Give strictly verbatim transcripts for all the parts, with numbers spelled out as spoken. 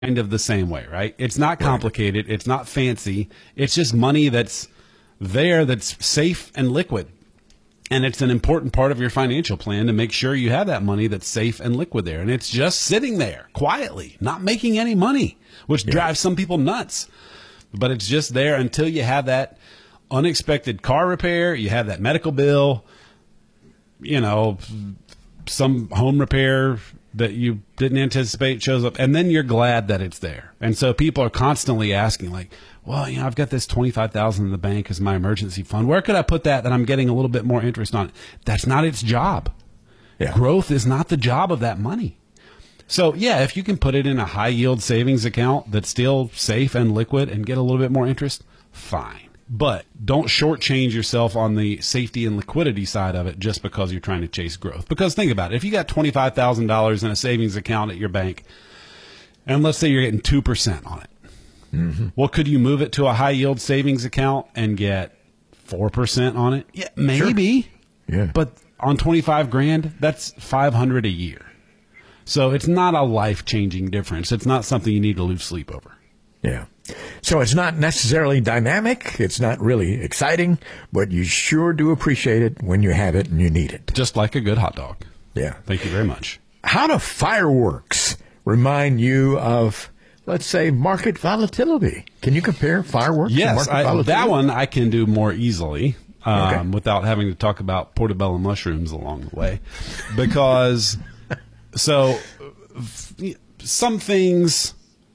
kind of the same way, right? It's not complicated. It's not fancy. It's just money that's there, that's safe and liquid. And it's an important part of your financial plan to make sure you have that money that's safe and liquid there. And it's just sitting there quietly, not making any money, which yeah. drives some people nuts. But it's just there until you have that unexpected car repair, you have that medical bill, you know, some home repair that you didn't anticipate shows up, and then you're glad that it's there. And so people are constantly asking, like, well, you know, I've got this twenty-five thousand dollars in the bank as my emergency fund. Where could I put that that I'm getting a little bit more interest on? That's not its job. Yeah. Growth is not the job of that money. So, yeah, if you can put it in a high-yield savings account that's still safe and liquid and get a little bit more interest, fine. But don't shortchange yourself on the safety and liquidity side of it just because you're trying to chase growth. Because think about it. If you got twenty-five thousand dollars in a savings account at your bank, and let's say you're getting two percent on it, mm-hmm. well, could you move it to a high-yield savings account and get four percent on it? Yeah, maybe. Sure. Yeah. But on twenty-five grand, that's five hundred dollars a year. So it's not a life-changing difference. It's not something you need to lose sleep over. Yeah. So it's not necessarily dynamic. It's not really exciting, but you sure do appreciate it when you have it and you need it. Just like a good hot dog. Yeah. Thank you very much. How do fireworks remind you of, let's say, market volatility? Can you compare fireworks yes, to market I, volatility? that one I can do more easily um, okay. without having to talk about portobello mushrooms along the way. Because, so, f- some things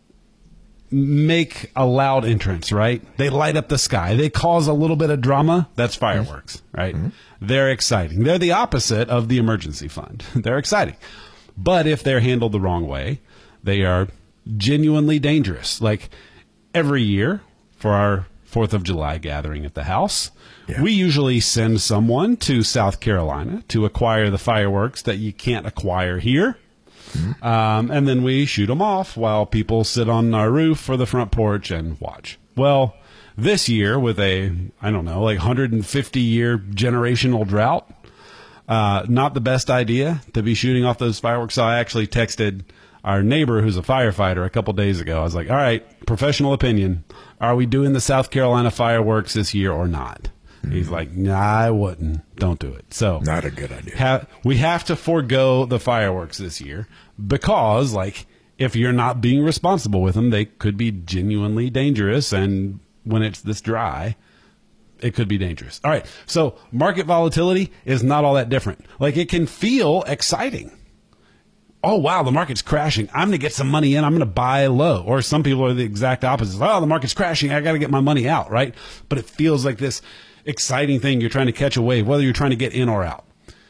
make a loud entrance, right? They light up the sky. They cause a little bit of drama. That's fireworks, right? Mm-hmm. They're exciting. They're the opposite of the emergency fund. They're exciting. But if they're handled the wrong way, they are genuinely dangerous. Like every year for our fourth of July gathering at the house, yeah. we usually send someone to South Carolina to acquire the fireworks that you can't acquire here. Mm-hmm. Um, and then we shoot them off while people sit on our roof or the front porch and watch. Well, this year with a, I don't know, like one hundred fifty year generational drought, uh, not the best idea to be shooting off those fireworks. So I actually texted our neighbor who's a firefighter a couple days ago. I was like, all right, professional opinion. Are we doing the South Carolina fireworks this year or not? He's like, nah, I wouldn't. Don't do it. So not a good idea. Ha- we have to forego the fireworks this year because, like, if you're not being responsible with them, they could be genuinely dangerous. And when it's this dry, it could be dangerous. All right. So market volatility is not all that different. Like, it can feel exciting. Oh, wow, the market's crashing. I'm going to get some money in. I'm going to buy low. Or some people are the exact opposite. Oh, the market's crashing. I got to get my money out, right? But it feels like this exciting thing. You're trying to catch a wave, whether you're trying to get in or out.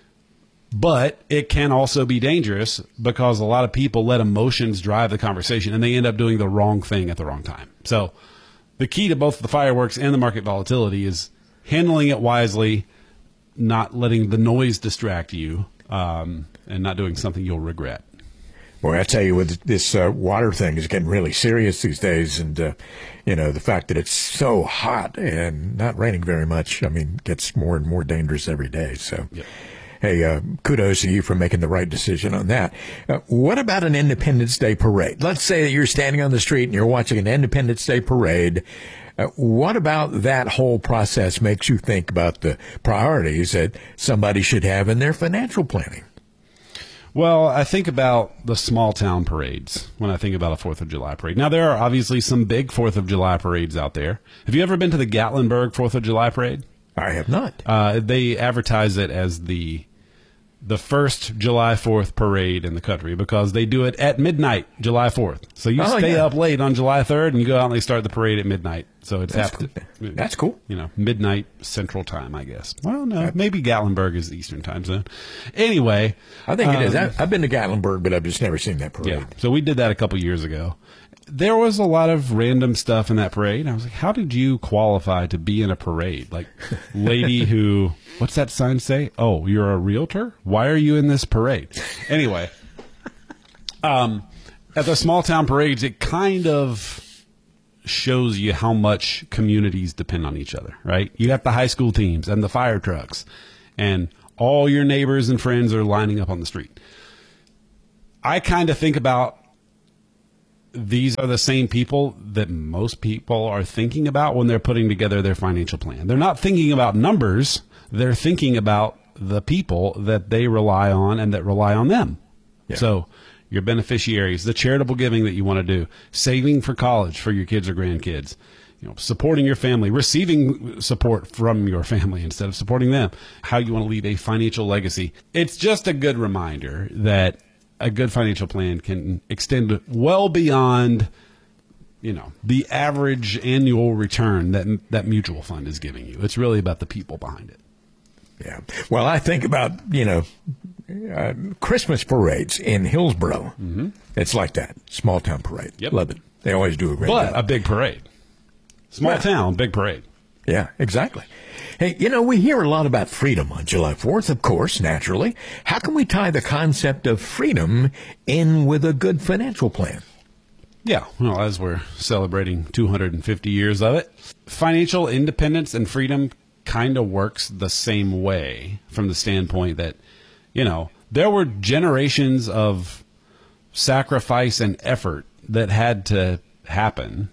But it can also be dangerous because a lot of people let emotions drive the conversation and they end up doing the wrong thing at the wrong time. So the key to both the fireworks and the market volatility is handling it wisely, not letting the noise distract you, um, and not doing something you'll regret. Boy, I tell you, with this uh, water thing is getting really serious these days, and uh, you know, the fact that it's so hot and not raining very much, I mean, gets more and more dangerous every day. So, yep. hey, uh, kudos to you for making the right decision on that. Uh, what about an Independence Day parade? Let's say that you're standing on the street and you're watching an Independence Day parade. Uh, what about that whole process makes you think about the priorities that somebody should have in their financial planning? Well, I think about the small town parades when I think about a fourth of July parade. Now, there are obviously some big fourth of July parades out there. Have you ever been to the Gatlinburg fourth of July parade? I have not. Uh, they advertise it as the the first July fourth parade in the country because they do it at midnight, July fourth. So you oh, stay yeah. up late on July third and you go out and they start the parade at midnight. So it's That's after, cool. That's cool. You know, midnight Central Time, I guess. Well, no, maybe Gatlinburg is the Eastern Time Zone. Anyway. I think it um, is. I, I've been to Gatlinburg, but I've just never seen that parade. Yeah. So we did that a couple years ago. There was a lot of random stuff in that parade. I was like, how did you qualify to be in a parade? Like, lady who, what's that sign say? Oh, you're a realtor? Why are you in this parade? Anyway, um, at the small town parades, it kind of shows you how much communities depend on each other, right? You got the high school teams and the fire trucks, and all your neighbors and friends are lining up on the street. I kind of think about these are the same people that most people are thinking about when they're putting together their financial plan. They're not thinking about numbers. They're thinking about the people that they rely on and that rely on them. Yeah. So your beneficiaries, the charitable giving that you want to do, saving for college for your kids or grandkids, you know, supporting your family, receiving support from your family instead of supporting them, how you want to leave a financial legacy. It's just a good reminder that a good financial plan can extend well beyond, you know, the average annual return that that mutual fund is giving you. It's really about the people behind it. Yeah. Well, I think about, you know, uh, Christmas parades in Hillsborough. Mm-hmm. It's like that. Small town parade. Yep. Love it. They always do a great but job. But a big parade. Small well, town, big parade. Yeah, exactly. Hey, you know, we hear a lot about freedom on July fourth, of course, naturally. How can we tie the concept of freedom in with a good financial plan? Yeah, well, as we're celebrating two hundred fifty years of it, financial independence and freedom kind of works the same way from the standpoint that, you know, there were generations of sacrifice and effort that had to happen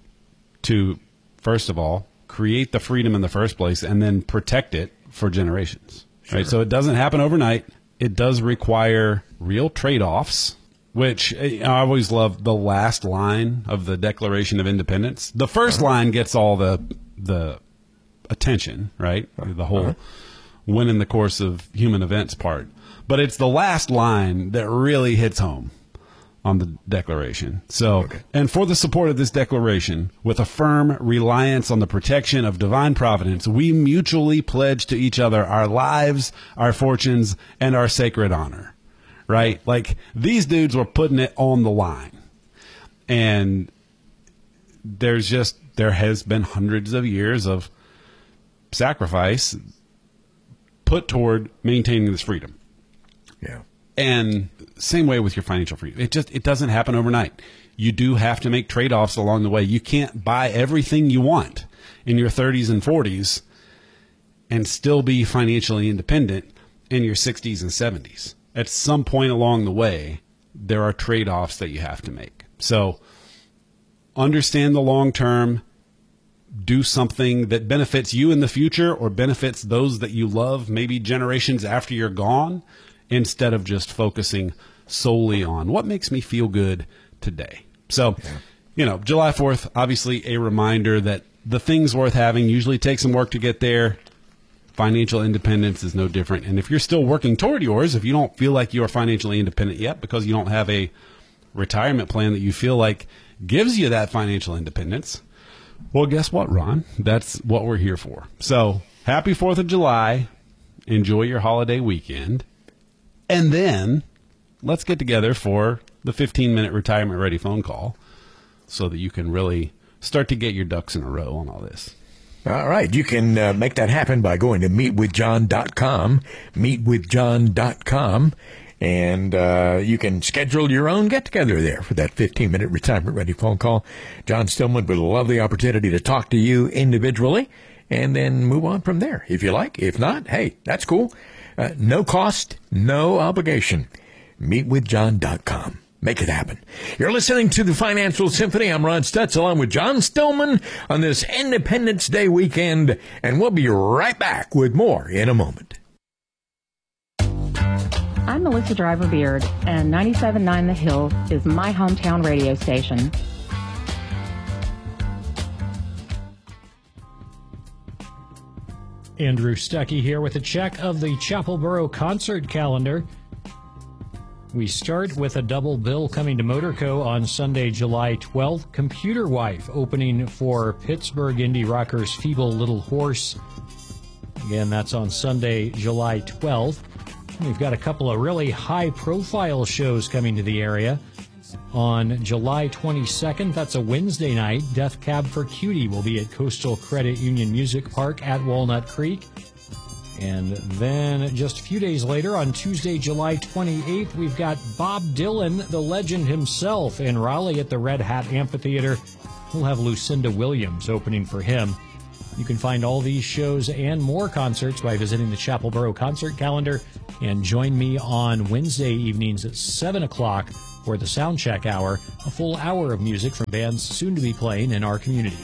to, first of all, create the freedom in the first place and then protect it for generations. Sure. Right? So it doesn't happen overnight. It does require real trade-offs, which I always love the last line of the Declaration of Independence. The first line gets all the the attention, right? The whole uh-huh. win in the course of human events part. But it's the last line that really hits home on the Declaration. So, okay. And for the support of this Declaration, with a firm reliance on the protection of divine providence, we mutually pledge to each other our lives, our fortunes, and our sacred honor. Right? Like, these dudes were putting it on the line. And there's just, there has been hundreds of years of sacrifice put toward maintaining this freedom. Yeah. And same way with your financial freedom. It just, it doesn't happen overnight. You do have to make trade-offs along the way. You can't buy everything you want in your thirties and forties and still be financially independent in your sixties and seventies. At some point along the way, there are trade-offs that you have to make. So understand the long term. Do something that benefits you in the future or benefits those that you love, maybe generations after you're gone, instead of just focusing solely on what makes me feel good today. So, yeah. you know, July fourth, obviously a reminder that the things worth having usually take some work to get there. Financial independence is no different. And if you're still working toward yours, if you don't feel like you're financially independent yet because you don't have a retirement plan that you feel like gives you that financial independence, well, guess what, Ron? That's what we're here for. So happy fourth of July. Enjoy your holiday weekend. And then let's get together for the fifteen-minute retirement-ready phone call so that you can really start to get your ducks in a row on all this. All right. You can uh, make that happen by going to meet with john dot com, meet with john dot com, and uh, you can schedule your own get-together there for that fifteen-minute retirement-ready phone call. John Stillman would love the opportunity to talk to you individually and then move on from there if you like. If not, hey, that's cool. Uh, no cost, no obligation. meet with john dot com. Make it happen. You're listening to the Financial Symphony. I'm Ron Stutz along with John Stillman on this Independence Day weekend, and we'll be right back with more in a moment. I'm Melissa Driver Beard, and ninety-seven point nine The Hill is my hometown radio station. Andrew Stuckey here with a check of the Chapelboro concert calendar. We start with a double bill coming to Motorco on Sunday, July twelfth. Computer Wife opening for Pittsburgh indie rockers Feeble Little Horse. Again, that's on Sunday, July twelfth. We've got a couple of really high-profile shows coming to the area. On July twenty-second, that's a Wednesday night, Death Cab for Cutie will be at Coastal Credit Union Music Park at Walnut Creek. And then just a few days later, on Tuesday, July twenty-eighth, we've got Bob Dylan, the legend himself, in Raleigh at the Red Hat Amphitheater. We'll have Lucinda Williams opening for him. You can find all these shows and more concerts by visiting the Chapel Borough concert calendar, and join me on Wednesday evenings at seven o'clock for the Soundcheck Hour, a full hour of music from bands soon to be playing in our community.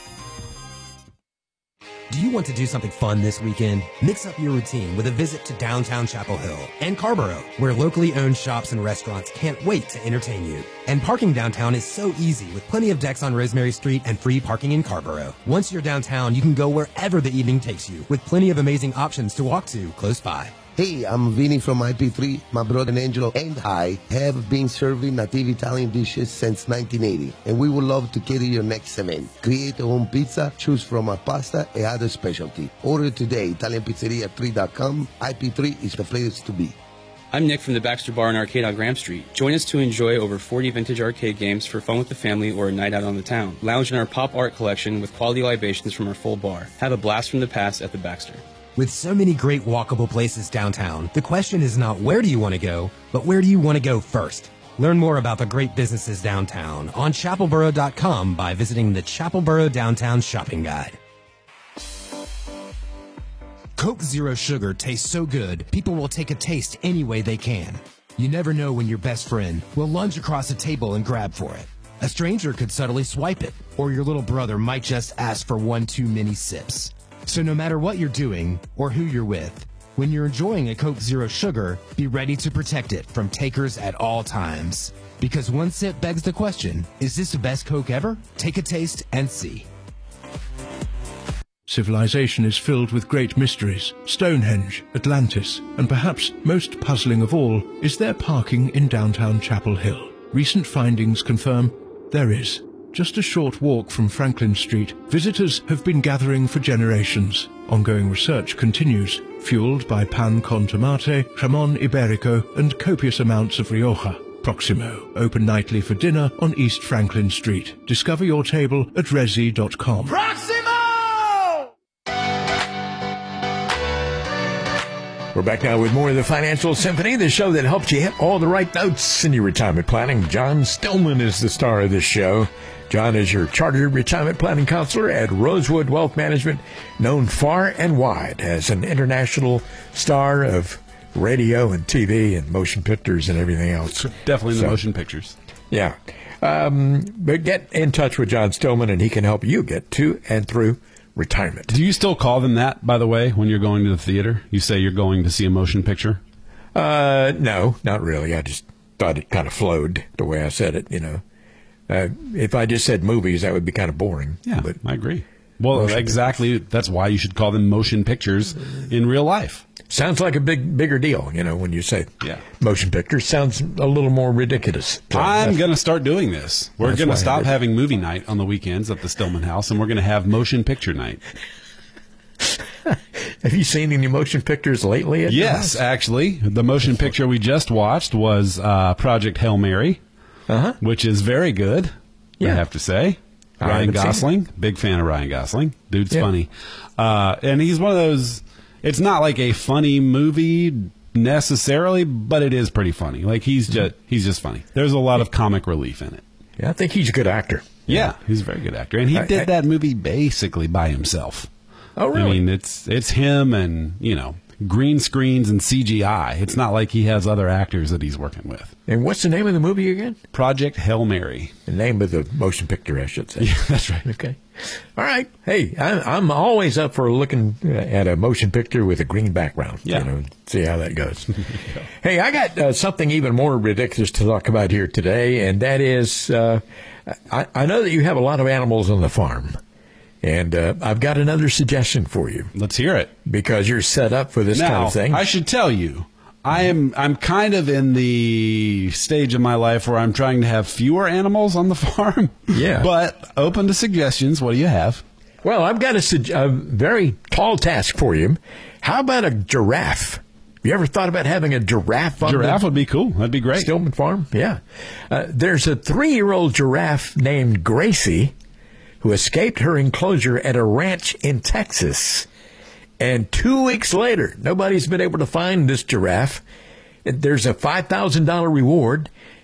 Do you want to do something fun this weekend? Mix up your routine with a visit to downtown Chapel Hill and Carborough, where locally owned shops and restaurants can't wait to entertain you. And parking downtown is so easy with plenty of decks on Rosemary Street and free parking in Carborough. Once you're downtown, you can go wherever the evening takes you with plenty of amazing options to walk to close by. Hey, I'm Vinny from I P three. My brother Angelo and I have been serving native Italian dishes since nineteen eighty, and we would love to cater your next event. Create a home pizza, choose from our pasta and other specialty. Order today, Italian Pizzeria three dot com. I P three is the place to be. I'm Nick from the Baxter Bar and Arcade on Graham Street. Join us to enjoy over forty vintage arcade games for fun with the family or a night out on the town. Lounge in our pop art collection with quality libations from our full bar. Have a blast from the past at the Baxter. With so many great walkable places downtown, the question is not where do you want to go, but where do you want to go first? Learn more about the great businesses downtown on chapel borough dot com by visiting the Chapel Borough Downtown Shopping Guide. Coke Zero Sugar tastes so good, people will take a taste any way they can. You never know when your best friend will lunge across a table and grab for it. A stranger could subtly swipe it, or your little brother might just ask for one too many sips. So no matter what you're doing or who you're with, when you're enjoying a Coke Zero Sugar, be ready to protect it from takers at all times. Because one sip begs the question, is this the best Coke ever? Take a taste and see. Civilization is filled with great mysteries. Stonehenge, Atlantis, and perhaps most puzzling of all is there parking in downtown Chapel Hill. Recent findings confirm there is. Just a short walk from Franklin Street, visitors have been gathering for generations. Ongoing research continues, fueled by pan con tomate, jamón ibérico, and copious amounts of Rioja. Proximo, open nightly for dinner on East Franklin Street. Discover your table at resi dot com. Proximo! We're back now with more of the Financial Symphony, the show that helps you hit all the right notes in your retirement planning. John Stillman is the star of this show. John is your chartered retirement planning counselor at Rosewood Wealth Management, known far and wide as an international star of radio and T V and motion pictures and everything else. Definitely the So, motion pictures. Yeah. Um, but get in touch with John Stillman, and he can help you get to and through retirement. Do you still call them that, by the way, when you're going to the theater? You say you're going to see a motion picture? Uh, no, not really. I just thought it kind of flowed the way I said it, you know. Uh, if I just said movies, that would be kind of boring. Yeah, but I agree. Well, motion exactly. pictures. That's why you should call them motion pictures in real life. Sounds like a big, bigger deal, you know, when you say Yeah. motion pictures. Sounds a little more ridiculous. So I'm that's- going to start doing this. We're That's going why to I stop did it. having movie night on the weekends at the Stillman House, and we're going to have motion picture night. Have you seen any motion pictures lately? At your Yes, house? actually. The motion picture we just watched was uh, Project Hail Mary, Uh-huh. which is very good, I Yeah. have to say. I Ryan haven't seen Gosling, big fan of Ryan Gosling. Dude's Yeah. funny. Uh, and he's one of those, it's not like a funny movie necessarily, but it is pretty funny. Like he's just, he's just funny. There's a lot of comic relief in it. Yeah, I think he's a good actor. Yeah, he's a very good actor. And he I- did I- that movie basically by himself. Oh, really? I mean, it's it's him and, you know, green screens and C G I. It's not like he has other actors that he's working with. And what's the name of the movie again? Project Hail Mary. The name of the motion picture, I should say. Yeah, that's right. Okay. All right. Hey, I, I'm always up for looking at a motion picture with a green background. Yeah. You know, see how that goes. Hey, I got uh, something even more ridiculous to talk about here today, and that is uh, I, I know that you have a lot of animals on the farm. And uh, I've got another suggestion for you Let's hear it. because you're set up for this Now, kind of thing. I should tell you, I am I'm kind of in the stage of my life where I'm trying to have fewer animals on the farm. Yeah. But open to suggestions. What do you have? Well, I've got a, sug- a very tall task for you. How about a giraffe? You ever thought about having a giraffe on Giraffe the would be cool. That'd be great. Stillman Farm? Yeah. Uh, there's a three-year-old giraffe named Gracie who escaped her enclosure at a ranch in Texas. And two weeks later, nobody's been able to find this giraffe. There's a five thousand dollars reward,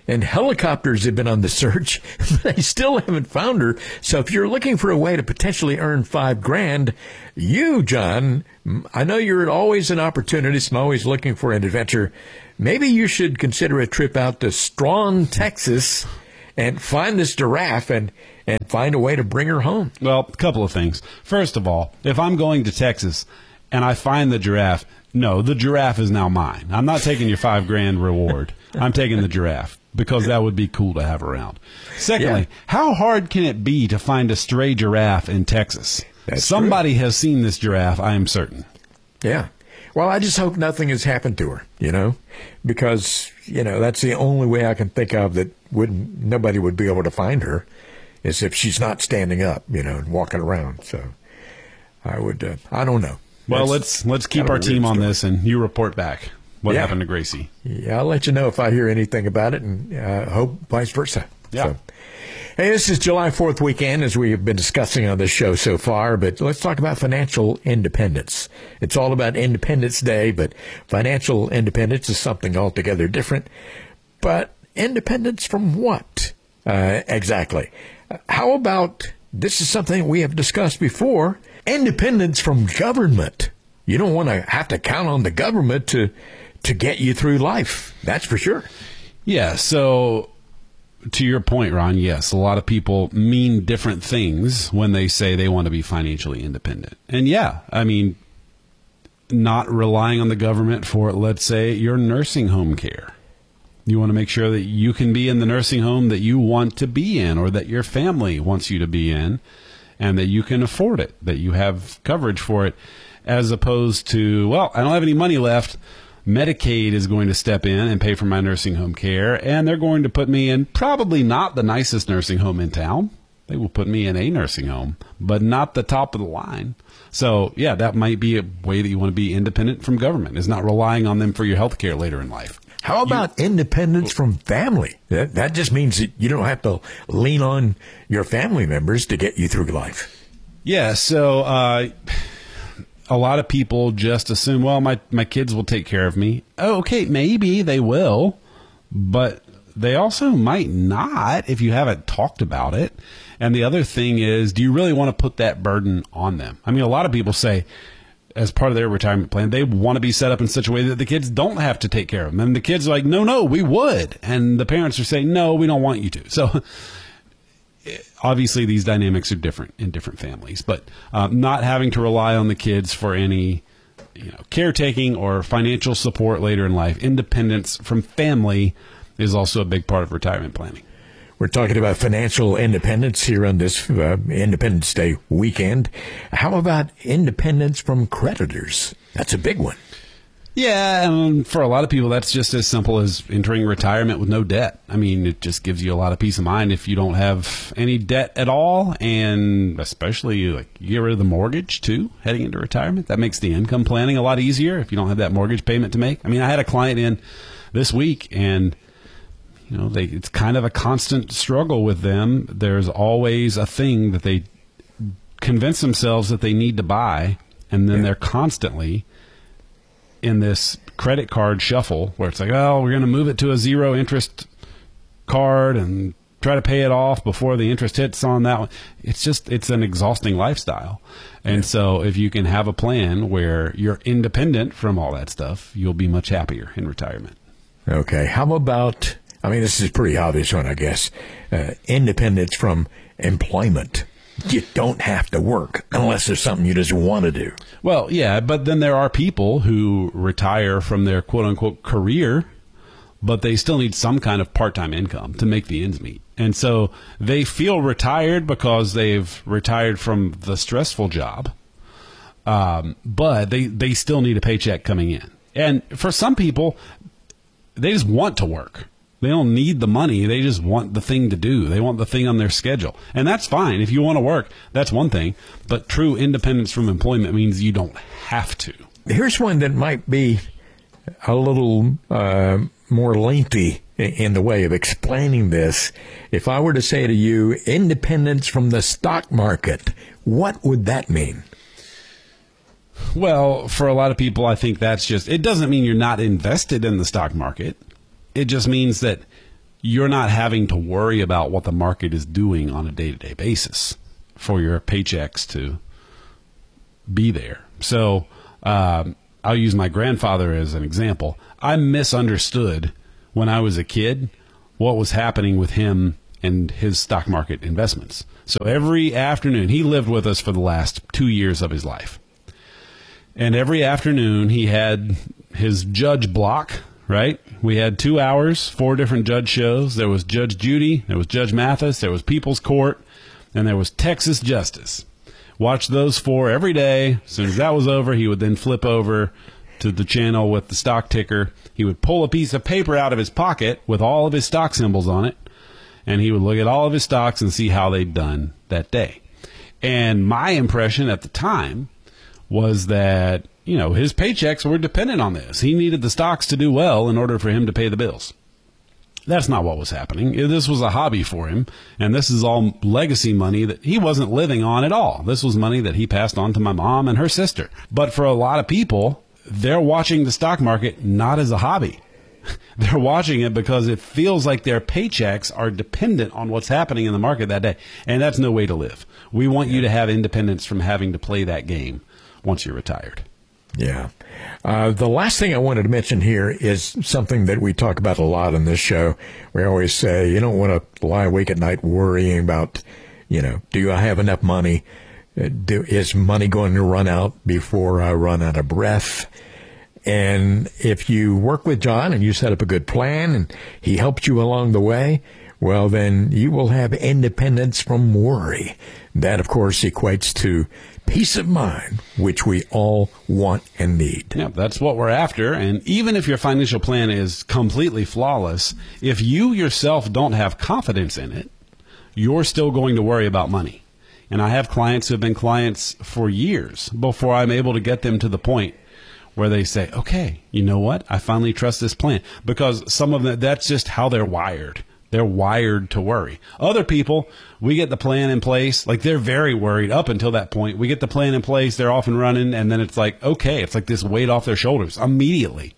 and helicopters have been on the search, but they still haven't found her. So if you're looking for a way to potentially earn five grand, you, John, I know you're always an opportunist and always looking for an adventure. Maybe you should consider a trip out to Strong, Texas, and find this giraffe and, and find a way to bring her home. Well, a couple of things. First of all, if I'm going to Texas and I find the giraffe, no, the giraffe is now mine. I'm not taking your five grand reward. I'm taking the giraffe because that would be cool to have around. Secondly, yeah. How hard can it be to find a stray giraffe in Texas? That's Somebody true. has seen this giraffe, I am certain. Yeah. Well, I just hope nothing has happened to her, you know, because, you know, that's the only way I can think of that wouldn't nobody would be able to find her is if she's not standing up, you know, and walking around. So I would, uh, I don't know. Well, That's let's let's keep our team on story. this, and you report back what yeah. happened to Gracie. Yeah, I'll let you know if I hear anything about it, and uh, hope vice versa. Yeah. So, hey, this is July fourth weekend, as we have been discussing on this show so far, but let's talk about financial independence. It's all about Independence Day, but financial independence is something altogether different. But independence from what uh, exactly? How about, this is something we have discussed before, independence from government. You don't want to have to count on the government to to get you through life. That's for sure. Yeah, so to your point, Ron, yes, a lot of people mean different things when they say they want to be financially independent. And yeah, I mean, not relying on the government for, let's say, your nursing home care. You want to make sure that you can be in the nursing home that you want to be in or that your family wants you to be in, and that you can afford it, that you have coverage for it, as opposed to, well, I don't have any money left. Medicaid is going to step in and pay for my nursing home care, and they're going to put me in probably not the nicest nursing home in town. They will put me in a nursing home, but not the top of the line. So, yeah, that might be a way that you want to be independent from government, is not relying on them for your health care later in life. How about you, independence from family? That, that just means that you don't have to lean on your family members to get you through life. Yeah, so uh, a lot of people just assume, well, my, my kids will take care of me. Oh, okay, maybe they will, but they also might not if you haven't talked about it. And the other thing is, do you really want to put that burden on them? I mean, a lot of people say, as part of their retirement plan, they want to be set up in such a way that the kids don't have to take care of them. And the kids are like, no, no, we would. And the parents are saying, no, we don't want you to. So obviously these dynamics are different in different families. But um, not having to rely on the kids for any you know, caretaking or financial support later in life, independence from family is also a big part of retirement planning. We're talking about financial independence here on this uh, Independence Day weekend. How about independence from creditors? That's a big one. Yeah, and for a lot of people, that's just as simple as entering retirement with no debt. I mean, it just gives you a lot of peace of mind if you don't have any debt at all, and especially like you get rid of the mortgage too, heading into retirement. That makes the income planning a lot easier if you don't have that mortgage payment to make. I mean, I had a client in this week, and you know, they, it's kind of a constant struggle with them. There's always a thing that they convince themselves that they need to buy, and then yeah. they're constantly in this credit card shuffle where it's like, oh, we're going to move it to a zero interest card and try to pay it off before the interest hits on that one. It's just, it's an exhausting lifestyle. And yeah. so if you can have a plan where you're independent from all that stuff, you'll be much happier in retirement. Okay. How about, I mean, this is a pretty obvious one, I guess. Uh, independence from employment. You don't have to work unless there's something you just want to do. Well, yeah, but then there are people who retire from their quote-unquote career, but they still need some kind of part-time income to make the ends meet. And so they feel retired because they've retired from the stressful job, um, but they, they still need a paycheck coming in. And for some people, they just want to work. They don't need the money. They just want the thing to do. They want the thing on their schedule. And that's fine. If you want to work, that's one thing. But true independence from employment means you don't have to. Here's one that might be a little uh, more lengthy in the way of explaining this. If I were to say to you, independence from the stock market, what would that mean? Well, for a lot of people, I think that's just, it doesn't mean you're not invested in the stock market. It just means that you're not having to worry about what the market is doing on a day-to-day basis for your paychecks to be there. So um, I'll use my grandfather as an example. I misunderstood when I was a kid what was happening with him and his stock market investments. So every afternoon, he lived with us for the last two years of his life. And every afternoon he had his judge block, right? We had two hours, four different judge shows. There was Judge Judy, there was Judge Mathis, there was People's Court, and there was Texas Justice. Watch those four every day. As soon as that was over, he would then flip over to the channel with the stock ticker. He would pull a piece of paper out of his pocket with all of his stock symbols on it, and he would look at all of his stocks and see how they'd done that day. And my impression at the time was that, you know, his paychecks were dependent on this. He needed the stocks to do well in order for him to pay the bills. That's not what was happening. This was a hobby for him, and this is all legacy money that he wasn't living on at all. This was money that he passed on to my mom and her sister. But for a lot of people, they're watching the stock market not as a hobby. They're watching it because it feels like their paychecks are dependent on what's happening in the market that day, and that's no way to live. We want you to have independence from having to play that game once you're retired. Yeah. Uh, the last thing I wanted to mention here is something that we talk about a lot on this show. We always say you don't want to lie awake at night worrying about, you know, do I have enough money? Uh, do, is money going to run out before I run out of breath? And if you work with John and you set up a good plan and he helps you along the way, well, then you will have independence from worry. That, of course, equates to peace of mind, which we all want and need. Yeah, that's what we're after. And even if your financial plan is completely flawless, if you yourself don't have confidence in it, you're still going to worry about money. And I have clients who have been clients for years before I'm able to get them to the point where they say, okay, you know what? I finally trust this plan. Because some of them, that's just how they're wired. They're wired to worry. Other people, we get the plan in place. Like, they're very worried up until that point. We get the plan in place. They're off and running. And then it's like, okay, it's like this weight off their shoulders immediately.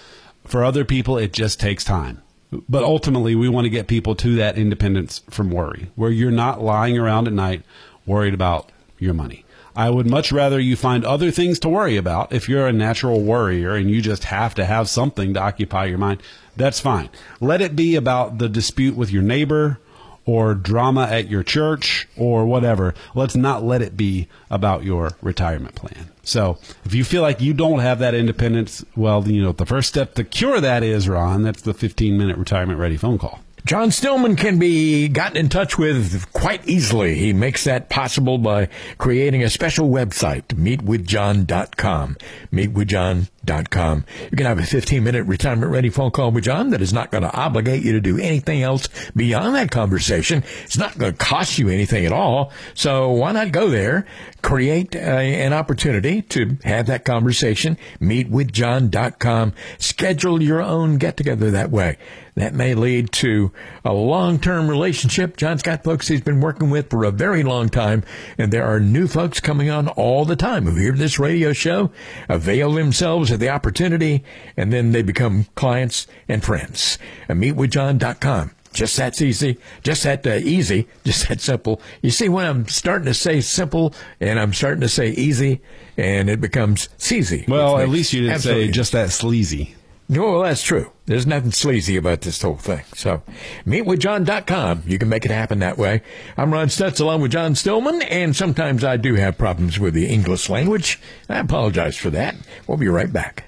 For other people, it just takes time. But ultimately, we want to get people to that independence from worry, where you're not lying around at night worried about your money. I would much rather you find other things to worry about. If you're a natural worrier and you just have to have something to occupy your mind, that's fine. Let it be about the dispute with your neighbor or drama at your church or whatever. Let's not let it be about your retirement plan. So if you feel like you don't have that independence, well, you know, the first step to cure that is, Ron, that's the fifteen minute retirement ready phone call. John Stillman can be gotten in touch with quite easily. He makes that possible by creating a special website, meet with john dot com. meet with john dot com. You can have a fifteen minute retirement-ready phone call with John that is not going to obligate you to do anything else beyond that conversation. It's not going to cost you anything at all. So why not go there, create uh, an opportunity to have that conversation, meet with john dot com. Schedule your own get-together that way. That may lead to a long-term relationship. John's got folks he's been working with for a very long time, and there are new folks coming on all the time who hear this radio show, avail themselves of the opportunity, and then they become clients and friends. And meet with john dot com. Just that easy, just that uh, easy, just that simple. You see, when I'm starting to say simple and I'm starting to say easy, and it becomes sleazy. Well, at least you didn't say just that sleazy. No, well, that's true. There's nothing sleazy about this whole thing. So, meet with john dot com. You can make it happen that way. I'm Ron Stutz along with John Stillman, and sometimes I do have problems with the English language. I apologize for that. We'll be right back.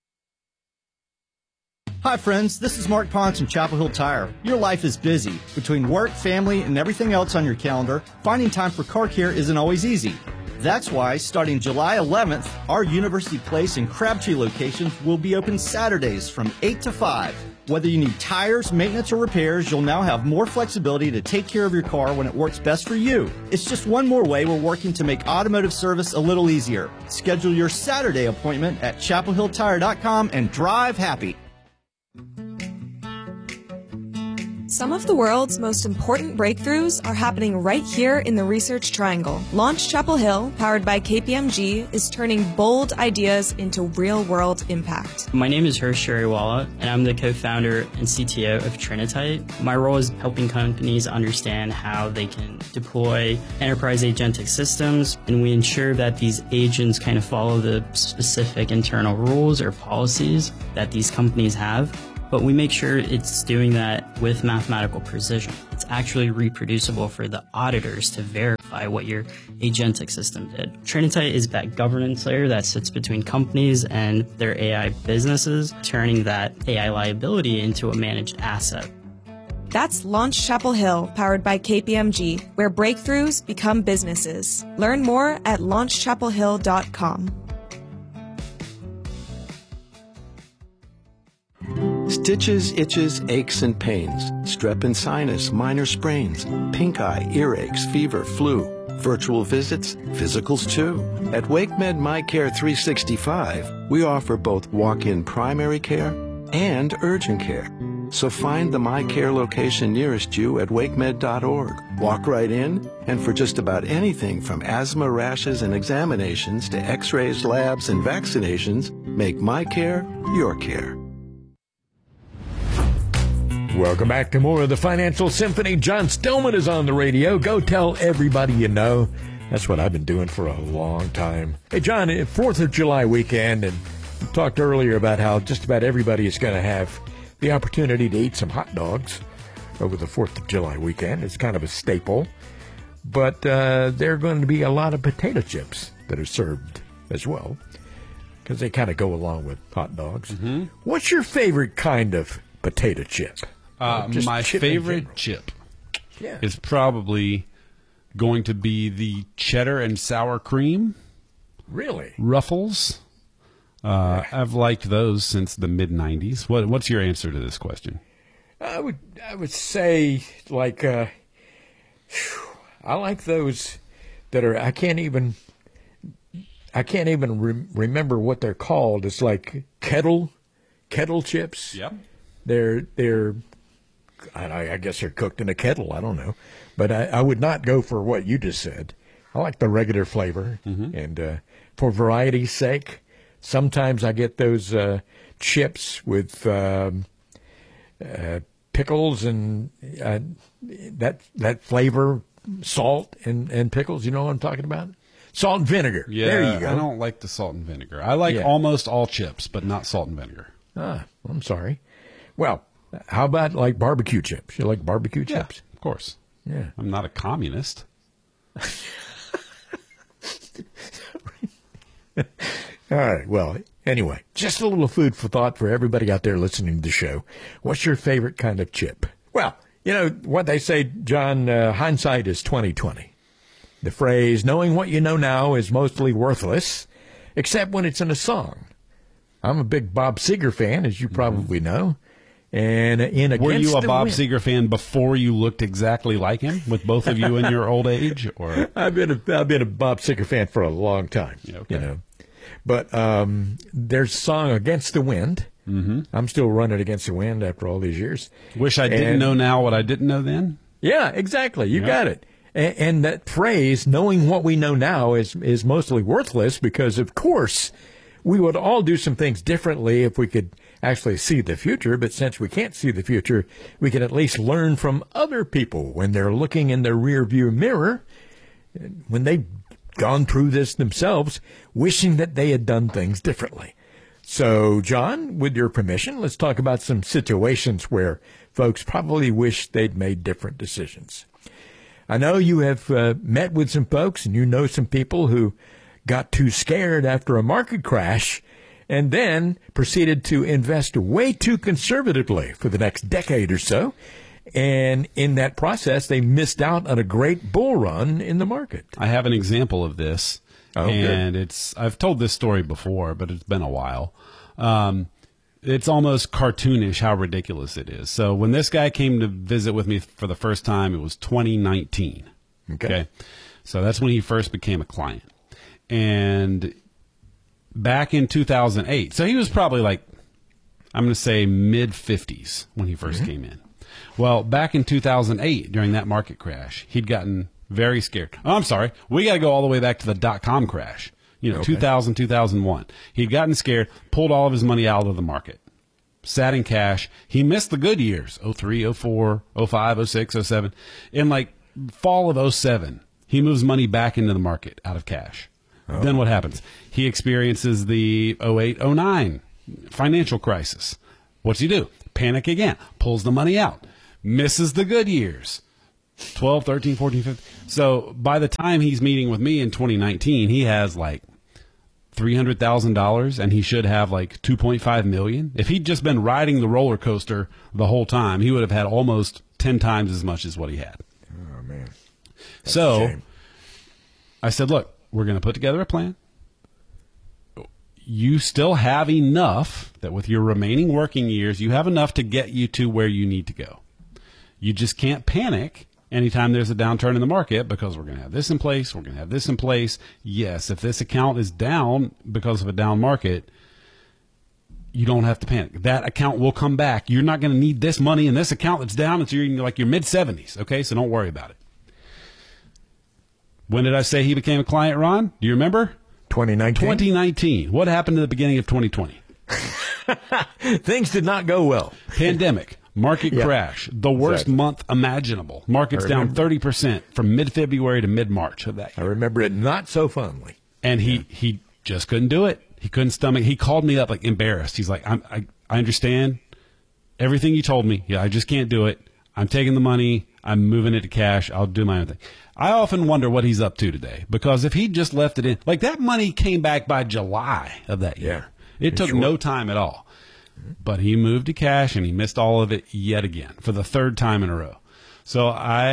Hi, friends. This is Mark Pons from Chapel Hill Tire. Your life is busy. Between work, family, and everything else on your calendar, finding time for car care isn't always easy. That's why, starting July eleventh, our University Place and Crabtree locations will be open Saturdays from eight to five. Whether you need tires, maintenance, or repairs, you'll now have more flexibility to take care of your car when it works best for you. It's just one more way we're working to make automotive service a little easier. Schedule your Saturday appointment at chapel hill tire dot com and drive happy. Some of the world's most important breakthroughs are happening right here in the Research Triangle. Launch Chapel Hill, powered by K P M G, is turning bold ideas into real-world impact. My name is Harsh Shariwala, and I'm the co-founder and C T O of Trinitite. My role is helping companies understand how they can deploy enterprise agentic systems, and we ensure that these agents kind of follow the specific internal rules or policies that these companies have. But we make sure it's doing that with mathematical precision. It's actually reproducible for the auditors to verify what your agentic system did. Trinitite is that governance layer that sits between companies and their A I businesses, turning that A I liability into a managed asset. That's Launch Chapel Hill, powered by K P M G, where breakthroughs become businesses. Learn more at launch chapel hill dot com. Stitches, itches, aches, and pains, strep and sinus, minor sprains, pink eye, earaches, fever, flu, virtual visits, physicals too. At WakeMed MyCare three sixty-five, we offer both walk-in primary care and urgent care. So find the MyCare location nearest you at wakemed dot org. Walk right in, and for just about anything from asthma, rashes, and examinations to x-rays, labs, and vaccinations, make MyCare your care. Welcome back to more of the Financial Symphony. John Stillman is on the radio. Go tell everybody you know. That's what I've been doing for a long time. Hey, John, fourth of July weekend, and we talked earlier about how just about everybody is going to have the opportunity to eat some hot dogs over the fourth of July weekend. It's kind of a staple. But uh, there are going to be a lot of potato chips that are served as well, because they kind of go along with hot dogs. Mm-hmm. What's your favorite kind of potato chip? Uh, my chip favorite chip yeah. is probably going to be the cheddar and sour cream. Really? Ruffles. Uh, yeah. I've liked those since the mid nineties. What, what's your answer to this question? I would I would say, like, uh, I like those that are, I can't even, I can't even re- remember what they're called. It's like kettle, kettle chips. Yep. They're, they're, I, I guess they're cooked in a kettle. I don't know. But I, I would not go for what you just said. I like the regular flavor. Mm-hmm. And uh, for variety's sake, sometimes I get those uh, chips with um, uh, pickles and uh, that that flavor, salt and, and pickles. You know what I'm talking about? Salt and vinegar. Yeah, there you go. I don't like the salt and vinegar. I like yeah. almost all chips, but not salt and vinegar. Ah, I'm sorry. Well, how about like barbecue chips? You like barbecue yeah, chips? Of course. Yeah. I'm not a communist. All right. Well, anyway, just a little food for thought for everybody out there listening to the show. What's your favorite kind of chip? Well, you know what they say, John, uh, hindsight is twenty twenty. The phrase, knowing what you know now is mostly worthless, except when it's in a song. I'm a big Bob Seger fan, as you probably know. And in Against Were you a the Bob Wind, Seger fan before you looked exactly like him, with both of you in your old age? Or I've been a, I've been a Bob Seger fan for a long time. Yeah, okay. You know, but um, there's a song Against the Wind. Mm-hmm. I'm still running against the wind after all these years. Wish I didn't and, know now what I didn't know then. Yeah, exactly. You yeah. got it. And, and that phrase, knowing what we know now, is is mostly worthless because, of course, we would all do some things differently if we could actually see the future. But since we can't see the future, we can at least learn from other people when they're looking in their rearview mirror, when they've gone through this themselves, wishing that they had done things differently. So, John, with your permission, let's talk about some situations where folks probably wish they'd made different decisions. I know you have uh, met with some folks and you know some people who got too scared after a market crash and then proceeded to invest way too conservatively for the next decade or so. And in that process, they missed out on a great bull run in the market. I have an example of this. Oh, and good. it's I've told this story before, but it's been a while. Um, it's almost cartoonish how ridiculous it is. So when this guy came to visit with me for the first time, it was twenty nineteen. Okay. okay? So that's when he first became a client. And back in two thousand eight, so he was probably like, I'm going to say mid fifties when he first mm-hmm. came in. Well, back in two thousand eight, during that market crash, he'd gotten very scared. Oh, I'm sorry. We got to go all the way back to the dot-com crash. You know, okay. two thousand, two thousand one. He'd gotten scared, pulled all of his money out of the market, sat in cash. He missed the good years, oh three, oh four, oh five, oh six, oh seven. In like fall of oh seven, he moves money back into the market out of cash. Oh. Then what happens? He experiences the oh eight, oh nine financial crisis. What's he do? Panic again. Pulls the money out. Misses the good years. twelve, thirteen, fourteen, fifteen. So by the time he's meeting with me in twenty nineteen, he has like three hundred thousand dollars, and he should have like two point five million dollars. If he'd just been riding the roller coaster the whole time, he would have had almost ten times as much as what he had. Oh, man. That's so I said, look, we're going to put together a plan. You still have enough that with your remaining working years, you have enough to get you to where you need to go. You just can't panic anytime there's a downturn in the market, because we're going to have this in place, we're going to have this in place. Yes, if this account is down because of a down market, you don't have to panic. That account will come back. You're not going to need this money in this account that's down until you're in like your mid-seventies, okay? So don't worry about it. When did I say he became a client, Ron? Do you remember? twenty nineteen. twenty nineteen. What happened at the beginning of twenty twenty? Things did not go well. Pandemic. Market yeah, crash, the worst exactly. month imaginable. Market's down thirty percent from mid-February to mid-March of that year. I remember it not so fondly. And he, yeah. he just couldn't do it. He couldn't stomach. He called me up like embarrassed. He's like, I'm, I, I understand everything you told me. Yeah, I just can't do it. I'm taking the money. I'm moving it to cash. I'll do my own thing. I often wonder what he's up to today, because if he just left it in, like that money came back by July of that year. Yeah, it took sure. no time at all. But he moved to cash, and he missed all of it yet again for the third time in a row. So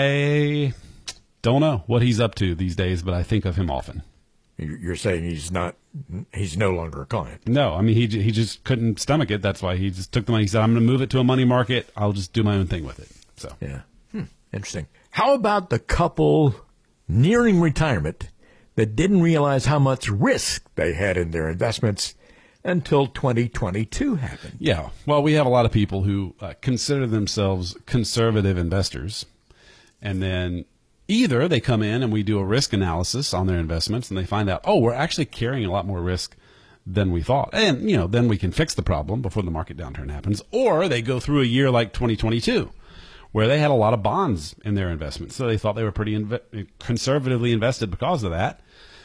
I don't know what he's up to these days, but I think of him often. You're saying he's not, he's no longer a client. No, I mean, he he just couldn't stomach it. That's why he just took the money. He said, I'm going to move it to a money market. I'll just do my own thing with it. So yeah, hmm. Interesting. How about the couple nearing retirement that didn't realize how much risk they had in their investments until twenty twenty-two happened? Yeah. Well, we have a lot of people who uh, consider themselves conservative investors, and then either they come in and we do a risk analysis on their investments, and they find out, oh, we're actually carrying a lot more risk than we thought. And, you know, then we can fix the problem before the market downturn happens. Or they go through a year like twenty twenty-two, where they had a lot of bonds in their investments. So they thought they were pretty inv- conservatively invested because of that.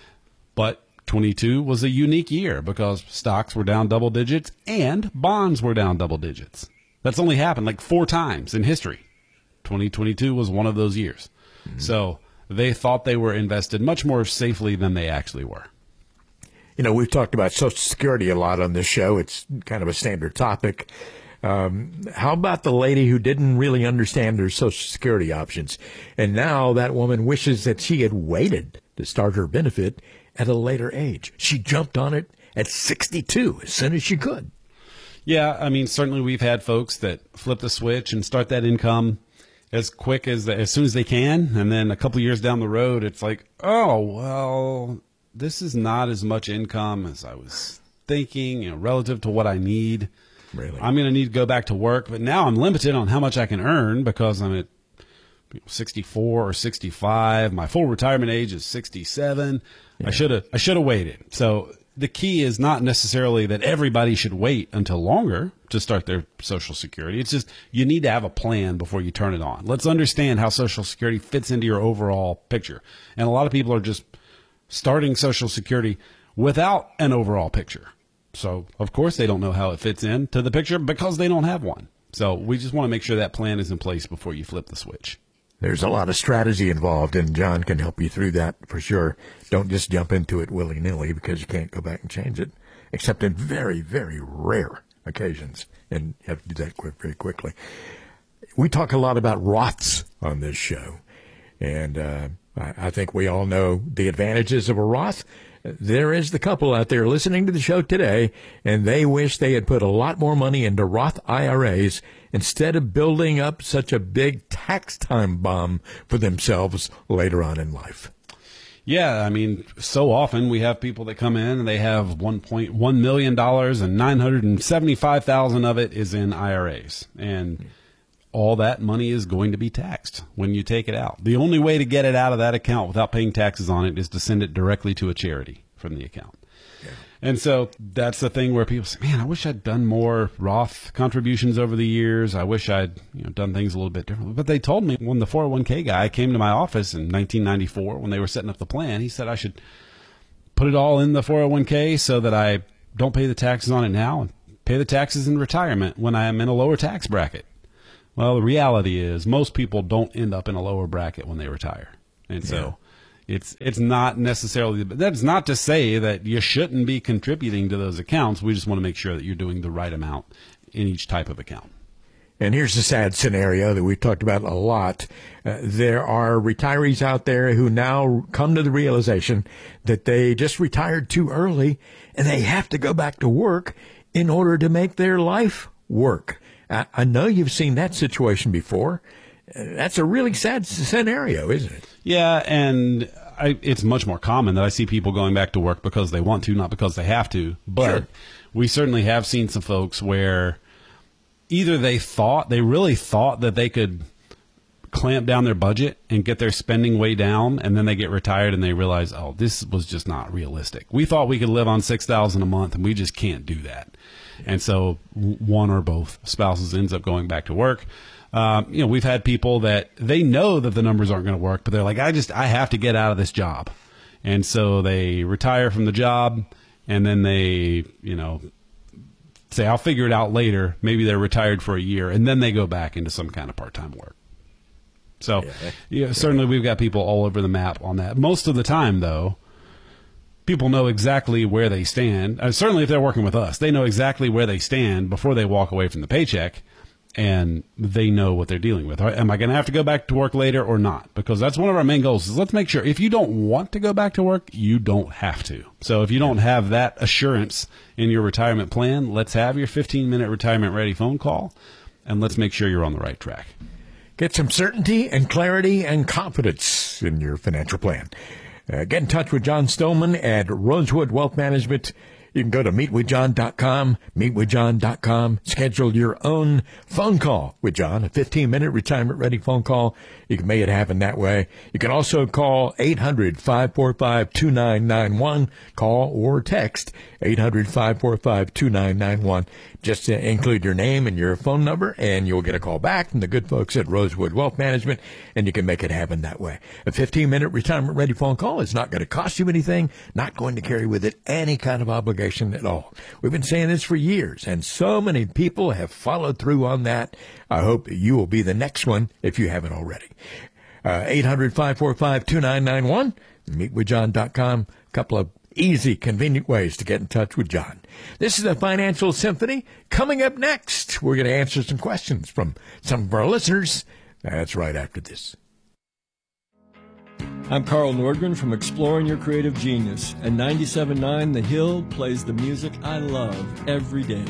But twenty-two was a unique year because stocks were down double digits and bonds were down double digits. That's only happened like four times in history. twenty twenty-two was one of those years. Mm-hmm. So they thought they were invested much more safely than they actually were. You know, we've talked about Social Security a lot on this show. It's kind of a standard topic. Um, how about the lady who didn't really understand her Social Security options? And now that woman wishes that she had waited to start her benefit at a later age. She jumped on it at sixty-two as soon as she could. Yeah, I mean, certainly we've had folks that flip the switch and start that income as quick as as soon as they can, and then a couple years down the road, it's like, oh, well, this is not as much income as I was thinking, you know, relative to what I need. Really? I'm going to need to go back to work, but now I'm limited on how much I can earn because I'm at sixty-four or sixty-five. My full retirement age is sixty-seven. Yeah. I should have I should have waited. So the key is not necessarily that everybody should wait until longer to start their Social Security. It's just you need to have a plan before you turn it on. Let's understand how Social Security fits into your overall picture. And a lot of people are just starting Social Security without an overall picture. So, of course, they don't know how it fits into the picture because they don't have one. So we just want to make sure that plan is in place before you flip the switch. There's a lot of strategy involved, and John can help you through that for sure. Don't just jump into it willy-nilly because you can't go back and change it, except in very, very rare occasions, and you have to do that quick, very quickly. We talk a lot about Roths on this show, and uh, I, I think we all know the advantages of a Roth. There is the couple out there listening to the show today, and they wish they had put a lot more money into Roth I R As instead of building up such a big tax time bomb for themselves later on in life. Yeah, I mean, so often we have people that come in and they have one point one million dollars and nine hundred seventy-five thousand dollars of it is in I R As. And all that money is going to be taxed when you take it out. The only way to get it out of that account without paying taxes on it is to send it directly to a charity from the account. Yeah. And so that's the thing where people say, man, I wish I'd done more Roth contributions over the years. I wish I'd you know, done things a little bit differently. But they told me when the four oh one k guy came to my office in nineteen ninety-four, when they were setting up the plan, he said I should put it all in the four oh one k so that I don't pay the taxes on it now and pay the taxes in retirement when I am in a lower tax bracket. Well, the reality is most people don't end up in a lower bracket when they retire. And so yeah. It's it's not necessarily, that's not to say that you shouldn't be contributing to those accounts. We just want to make sure that you're doing the right amount in each type of account. And here's the sad scenario that we've talked about a lot. Uh, there are retirees out there who now come to the realization that they just retired too early and they have to go back to work in order to make their life work. I, I know you've seen that situation before. That's a really sad scenario, isn't it? Yeah, and I, it's much more common that I see people going back to work because they want to, not because they have to. But sure. We certainly have seen some folks where either they thought, they really thought that they could clamp down their budget and get their spending way down, and then they get retired and they realize, oh, this was just not realistic. We thought we could live on six thousand dollars a month, and we just can't do that. And so one or both spouses ends up going back to work. Um, you know, we've had people that they know that the numbers aren't going to work, but they're like, I just, I have to get out of this job. And so they retire from the job, and then they, you know, say, I'll figure it out later. Maybe they're retired for a year, and then they go back into some kind of part-time work. So yeah, yeah, yeah. Certainly we've got people all over the map on that. Most of the time, though, people know exactly where they stand. Uh, certainly if they're working with us, they know exactly where they stand before they walk away from the paycheck. And they know what they're dealing with. Am I going to have to go back to work later or not? Because that's one of our main goals is let's make sure if you don't want to go back to work, you don't have to. So if you don't have that assurance in your retirement plan, let's have your fifteen minute retirement ready phone call and let's make sure you're on the right track. Get some certainty and clarity and confidence in your financial plan. Uh, get in touch with John Stoneman at Rosewood Wealth Management. You can go to meet with john dot com, meet with john dot com. Schedule your own phone call with John, a fifteen minute retirement-ready phone call. You can make it happen that way. You can also call eight hundred, five four five, two nine nine one. Call or text eight hundred, five four five, two nine nine one. Just to include your name and your phone number, and you'll get a call back from the good folks at Rosewood Wealth Management, and you can make it happen that way. A fifteen minute retirement-ready phone call is not going to cost you anything, not going to carry with it any kind of obligation at all. We've been saying this for years, and so many people have followed through on that. I hope you will be the next one if you haven't already. Uh, eight hundred, five four five, two nine nine one, meet with john dot com. A couple of easy, convenient ways to get in touch with John. This is the Financial Symphony. Coming up next, we're going to answer some questions from some of our listeners. That's right after this. I'm Carl Nordgren from Exploring Your Creative Genius, and ninety-seven point nine The Hill plays the music I love every day.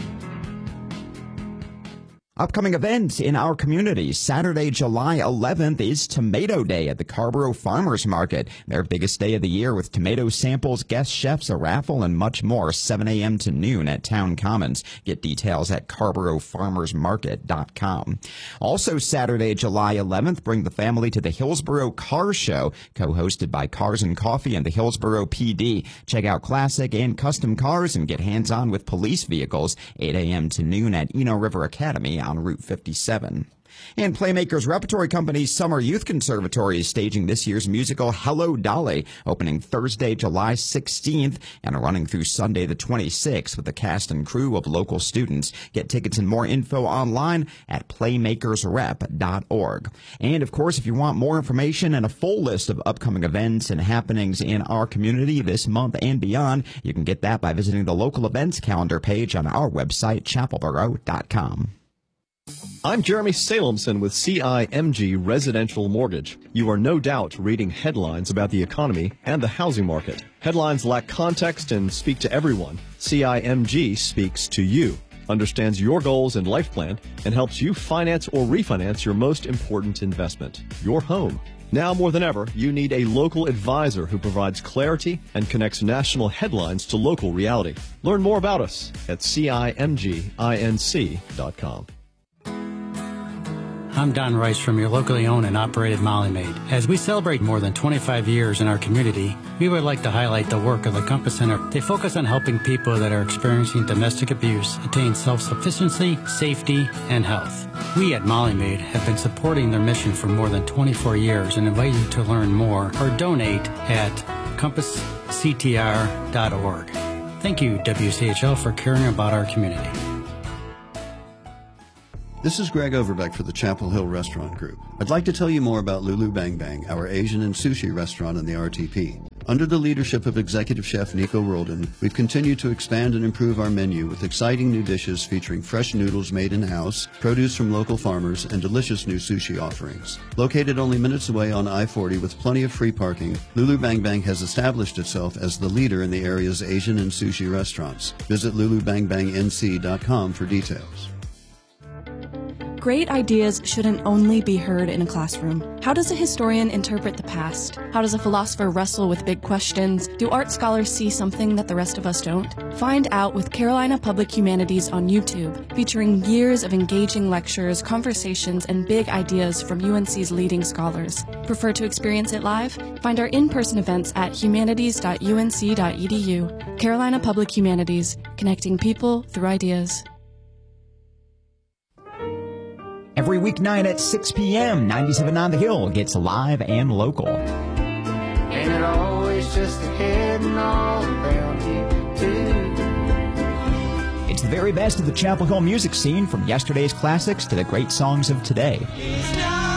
Upcoming events in our community. Saturday, July eleventh is Tomato Day at the Carrboro Farmers Market. Their biggest day of the year with tomato samples, guest chefs, a raffle, and much more. seven a.m. to noon at Town Commons. Get details at carrboro farmers market dot com. Also Saturday, July eleventh, bring the family to the Hillsboro Car Show, co-hosted by Cars and Coffee and the Hillsboro P D. Check out classic and custom cars and get hands-on with police vehicles. eight a.m. to noon at Eno River Academy on Route fifty-seven. And Playmakers Repertory Company's Summer Youth Conservatory is staging this year's musical Hello Dolly, opening Thursday, July sixteenth and running through Sunday the twenty-sixth with a cast and crew of local students. Get tickets and more info online at playmakers rep dot org. And of course, if you want more information and a full list of upcoming events and happenings in our community this month and beyond, you can get that by visiting the local events calendar page on our website, chapel borough dot com. I'm Jeremy Salemson with C I M G Residential Mortgage. You are no doubt reading headlines about the economy and the housing market. Headlines lack context and speak to everyone. C I M G speaks to you, understands your goals and life plan, and helps you finance or refinance your most important investment, your home. Now more than ever, you need a local advisor who provides clarity and connects national headlines to local reality. Learn more about us at C I M G inc dot com. I'm Don Rice from your locally owned and operated Molly Maid. As we celebrate more than twenty-five years in our community, we would like to highlight the work of the Compass Center. They focus on helping people that are experiencing domestic abuse attain self-sufficiency, safety, and health. We at Molly Maid have been supporting their mission for more than twenty-four years and invite you to learn more or donate at compass c t r dot org. Thank you, W C H L, for caring about our community. This is Greg Overbeck for the Chapel Hill Restaurant Group. I'd like to tell you more about Lulu Bang Bang, our Asian and sushi restaurant in the R T P. Under the leadership of Executive Chef Nico Roldan, we've continued to expand and improve our menu with exciting new dishes featuring fresh noodles made in-house, produce from local farmers, and delicious new sushi offerings. Located only minutes away on I forty with plenty of free parking, Lulu Bang Bang has established itself as the leader in the area's Asian and sushi restaurants. Visit lulu bang bang n c dot com for details. Great ideas shouldn't only be heard in a classroom. How does a historian interpret the past? How does a philosopher wrestle with big questions? Do art scholars see something that the rest of us don't? Find out with Carolina Public Humanities on YouTube, featuring years of engaging lectures, conversations, and big ideas from U N C's leading scholars. Prefer to experience it live? Find our in-person events at humanities dot u n c dot e d u. Carolina Public Humanities, connecting people through ideas. Every weeknight at six p.m., ninety-seven point nine The Hill gets live and local. Ain't it always just ahead and all around you too? It's the very best of the Chapel Hill music scene, from yesterday's classics to the great songs of today. It's not